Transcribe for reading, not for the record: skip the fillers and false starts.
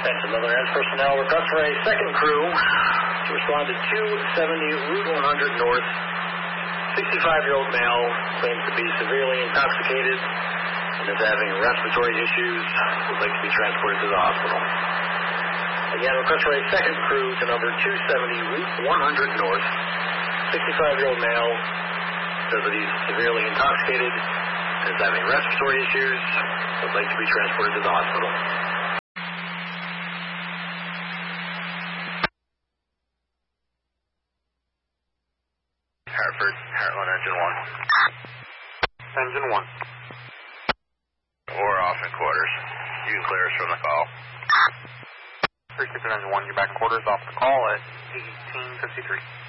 Attention Leather Ranch personnel, request for a second crew to respond to 270 Route 100 North. 65-year-old male claims to be severely intoxicated and is having respiratory issues. Would like to be transported to the hospital. Again, request for a second crew to number 270 Route 100 North. 65-year-old male says that he's severely intoxicated and is having respiratory issues. Would like to be transported to the hospital. Hartford, Heartland, Engine 1. Engine 1. We're off in quarters. You can clear us from the call. 360 Engine 1, you're back in quarters off the call at 1853.